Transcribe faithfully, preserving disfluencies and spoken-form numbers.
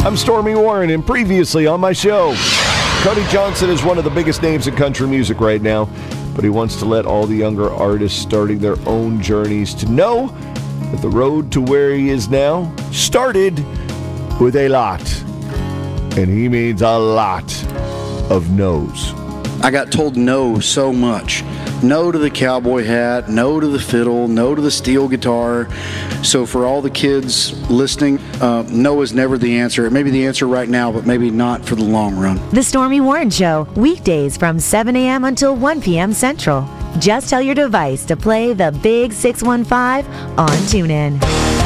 I'm Stormy Warren, and previously on my show, Cody Johnson is one of the biggest names in country music right now, but he wants to let all the younger artists starting their own journeys to know that the road to where he is now started with a lot, and he means a lot of no's. I got told no so much. No to the cowboy hat, no to the fiddle, no to the steel guitar. So for all the kids listening, uh, no is never the answer. It may be the answer right now, but maybe not for the long run. The Stormy Warren Show, weekdays from seven a.m. until one p.m. Central. Just tell your device to play the Big six one five on TuneIn.